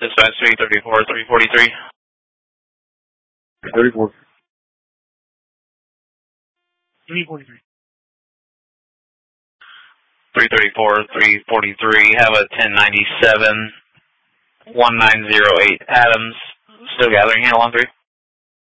Dispatch 334, 343. 34. 343. 334, 343. Have a 1097, 1908 Adams. Still gathering, handle on 3.